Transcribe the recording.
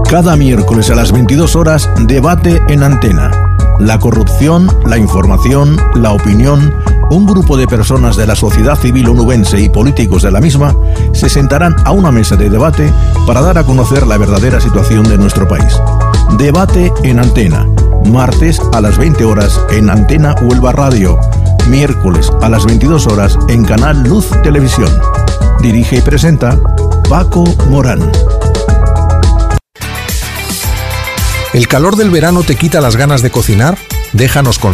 Cada miércoles a las 22 horas, Debate en Antena. La corrupción, la información, la opinión, un grupo de personas de la sociedad civil onubense y políticos de la misma se sentarán a una mesa de debate para dar a conocer la verdadera situación de nuestro país. Debate en Antena. Martes a las 20 horas en Antena Huelva Radio. Miércoles a las 22 horas en Canal Luz Televisión. Dirige y presenta Paco Morán. ¿El calor del verano te quita las ganas de cocinar? Déjanos con